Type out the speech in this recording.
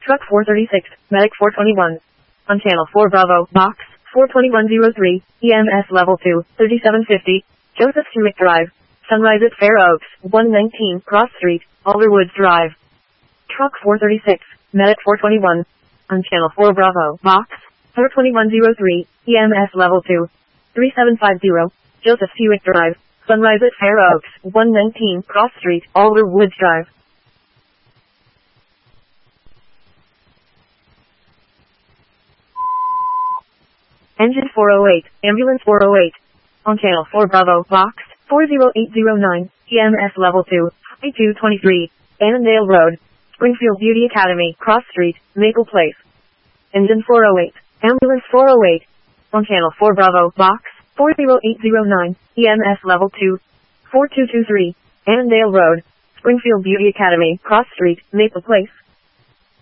Truck 436, Medic 421. On Channel 4 Bravo, Box 42103, EMS Level 2, 3750, Joseph Hewitt Drive. Sunrise at Fair Oaks, 119 Cross Street, Alderwoods Drive. Truck 436, Medic 421. On Channel 4 Bravo, Box 42103, EMS Level 2, 3750, Joseph Hewitt Drive. Sunrise at Fair Oaks, 119 Cross Street, Alderwoods Drive. Engine 408, Ambulance 408. On Channel 4 Bravo, Box 40809, EMS Level 2, I-223, Annandale Road, Springfield Beauty Academy, Cross Street, Maple Place. Engine 408, Ambulance 408. On Channel 4 Bravo, Box 40809, EMS Level 2, 4223, Annandale Road, Springfield Beauty Academy, Cross Street, Maple Place.